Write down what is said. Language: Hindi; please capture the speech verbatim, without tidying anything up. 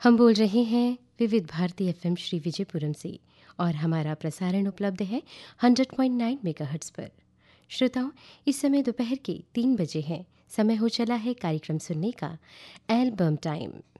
हम बोल रहे हैं विविध भारती एफएम श्री विजयपुरम से और हमारा प्रसारण उपलब्ध है हंड्रेड पॉइंट नाइन मेगाहर्ट्ज़ पर। श्रोताओं, इस समय दोपहर के तीन बजे हैं। समय हो चला है कार्यक्रम सुनने का, एल्बम टाइम।